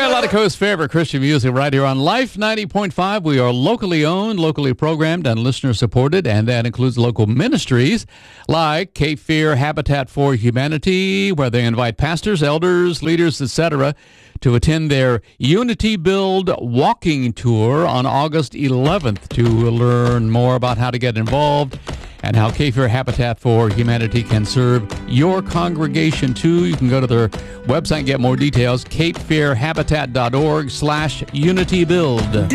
Carolina Coast's favorite Christian music right here on Life 90.5. We are locally owned, locally programmed, and listener supported, and that includes local ministries like Cape Fear Habitat for Humanity, where they invite pastors, elders, leaders, etc., to attend their Unity Build walking tour on August 11th to learn more about how to get involved and how Cape Fear Habitat for Humanity can serve your congregation too. You can go to their website and get more details, capefearhabitat.org/unitybuild.